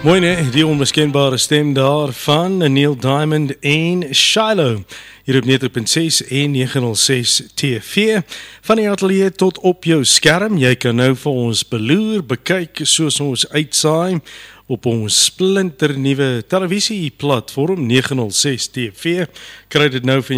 Mooi nee, die onmiskenbare stem daar van Neil Diamond en Shiloh. Hier op 90.6 en 906 TV. Van die atelier tot op jou skerm. Jy kan nou vir ons beloer, bekyk soos ons uitsaai op ons splinternuwe televisieplatform 906 TV. Kry dit nou van